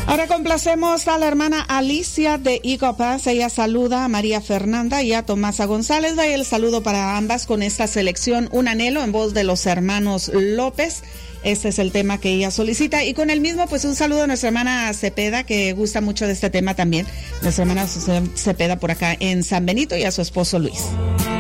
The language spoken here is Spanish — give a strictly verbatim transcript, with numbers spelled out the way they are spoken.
Ahora complacemos a la hermana Alicia de Eagle Pass. Ella saluda a María Fernanda y a Tomasa González. Vaya el saludo para ambas con esta selección Un Anhelo en voz de los hermanos López. Este es el tema que ella solicita. Y con el mismo, pues un saludo a nuestra hermana Cepeda, que gusta mucho de este tema también. Nuestra hermana Cepeda por acá en San Benito, y a su esposo Luis.